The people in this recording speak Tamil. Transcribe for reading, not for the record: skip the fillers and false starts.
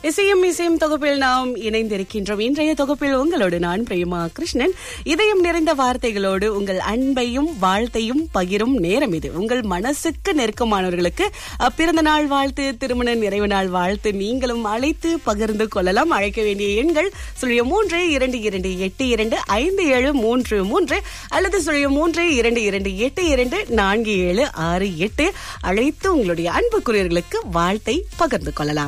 இசையும் தொகுப்பில் நாம் இணைந்திருக்கின்றோம். இன்றைய தொகுப்பில் உங்களோடு நான் பிரேமா கிருஷ்ணன். இதயம் நிறைந்த வார்த்தைகளோடு உங்கள் அன்பையும் வாழ்த்தையும் பகிரும் நேரம் இது. உங்கள் மனசுக்கு நெருக்கமானவர்களுக்கு பிறந்த நாள் வாழ்த்து, திருமண நிறைவு நாள் வாழ்த்து நீங்களும் அழைத்து பகிர்ந்து கொள்ளலாம். அழைக்க வேண்டிய எண்கள் 0322825733 அல்லது 0322824748. அழைத்து உங்களுடைய அன்புக்குரியவர்களுக்கு வாழ்த்தை பகிர்ந்து கொள்ளலாம்.